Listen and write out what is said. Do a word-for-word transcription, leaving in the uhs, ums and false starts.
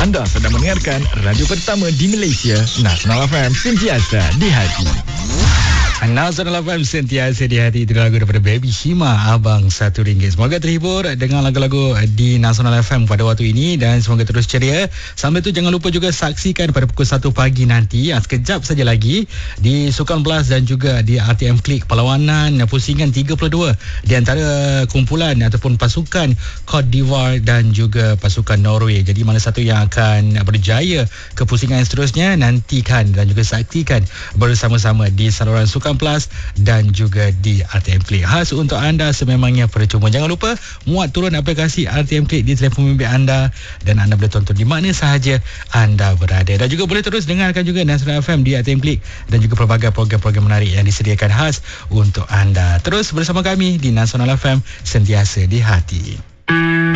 Anda sedang mendengarkan radio pertama di Malaysia, Nasional F M, sentiasa di hati. Nasional F M, sentiasa di hati. Itu lagu daripada Baby Shima, Abang Satu Ringgit. Semoga terhibur dengan lagu-lagu di Nasional F M pada waktu ini dan semoga terus ceria. Sambil tu jangan lupa juga saksikan pada pukul satu pagi nanti, sekejap saja lagi, di Sukan Plus dan juga di R T M Klik, perlawanan pusingan tiga puluh dua di antara kumpulan ataupun pasukan Cote d'Ivoire dan juga pasukan Norway. Jadi mana satu yang akan berjaya ke pusingan yang seterusnya, nantikan dan juga saksikan bersama-sama di saluran Sukan Plus dan juga di R T M Klik. Khas untuk anda sememangnya percuma. Jangan lupa muat turun aplikasi R T M Klik di telefon bimbit anda dan anda boleh tonton di mana sahaja anda berada. Dan juga boleh terus dengarkan juga Nasional F M di R T M Klik dan juga pelbagai program-program menarik yang disediakan khas untuk anda. Terus bersama kami di Nasional F M, sentiasa di hati.